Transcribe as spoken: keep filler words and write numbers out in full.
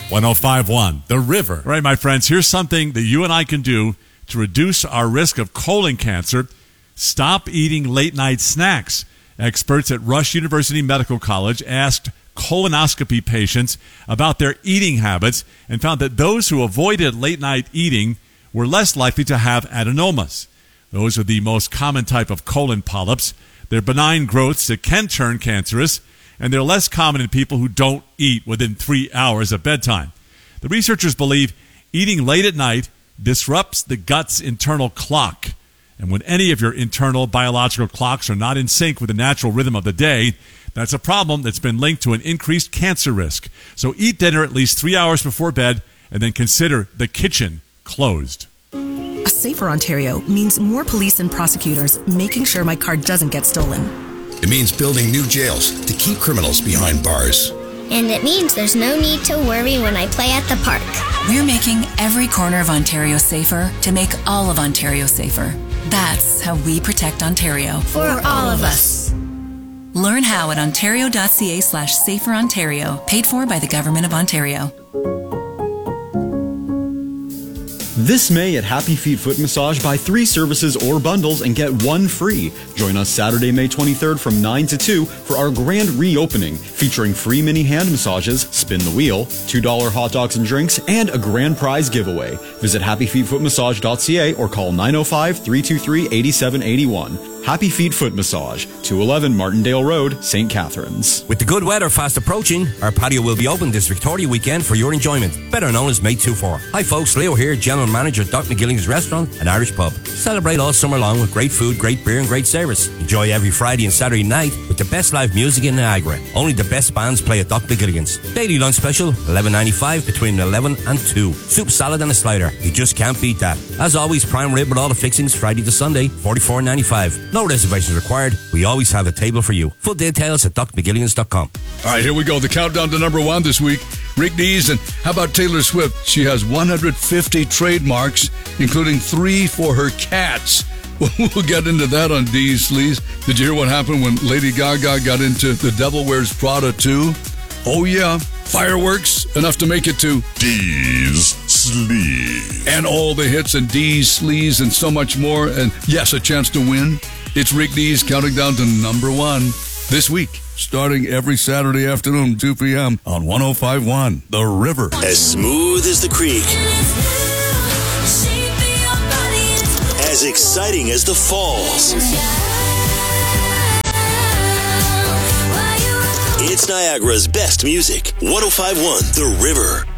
one oh five point one, The River. All right, my friends, here's something that you and I can do to reduce our risk of colon cancer. Stop eating late-night snacks. Experts at Rush University Medical College asked colonoscopy patients about their eating habits and found that those who avoided late-night eating were less likely to have adenomas. Those are the most common type of colon polyps. They're benign growths that can turn cancerous, and they're less common in people who don't eat within three hours of bedtime. The researchers believe eating late at night disrupts the gut's internal clock. And when any of your internal biological clocks are not in sync with the natural rhythm of the day, that's a problem that's been linked to an increased cancer risk. So eat dinner at least three hours before bed, and then consider the kitchen closed. A safer Ontario means more police and prosecutors making sure my car doesn't get stolen. It means building new jails to keep criminals behind bars. And it means there's no need to worry when I play at the park. We're making every corner of Ontario safer to make all of Ontario safer. That's how we protect Ontario. For, For all of us. Learn how at ontario.ca slash safer Ontario. Paid for by the Government of Ontario. This May at Happy Feet Foot Massage, buy three services or bundles and get one free. Join us Saturday, May twenty-third from nine to two for our grand reopening, featuring free mini hand massages, spin the wheel, two dollars hot dogs and drinks, and a grand prize giveaway. Visit happy feet foot massage dot c a or call nine oh five, three two three, eight seven eight one. Happy Feet Foot Massage, two eleven Martindale Road, Saint Catharines. With the good weather fast approaching, our patio will be open this Victoria weekend for your enjoyment. Better known as Mate twenty-four. Hi folks, Leo here, General Manager at Doc McGilling's Restaurant and Irish Pub. Celebrate all summer long with great food, great beer and great service. Enjoy every Friday and Saturday night with the best live music in Niagara. Only the best bands play at Doc McGilling's. Daily lunch special, eleven ninety-five between eleven and two. Soup, salad and a slider. You just can't beat that. As always, prime rib with all the fixings Friday to Sunday, forty-four ninety-five. No reservations required. We always have a table for you. Full details at doc mcgillings dot com. All right, here we go. The countdown to number one this week. Rick Dees, and how about Taylor Swift? She has one hundred fifty trademarks, including three for her cats. We'll get into that on Dees Sleaze. Did you hear what happened when Lady Gaga got into The Devil Wears Prada two? Oh yeah, fireworks, enough to make it to Dees Sleaze. And all the hits and Dees Sleaze and so much more. And yes, a chance to win. It's Rick Dees counting down to number one this week, starting every Saturday afternoon, two p.m. on one oh five point one, The River. As smooth as the creek. As exciting as the falls. It's Niagara's best music. one oh five point one, The River.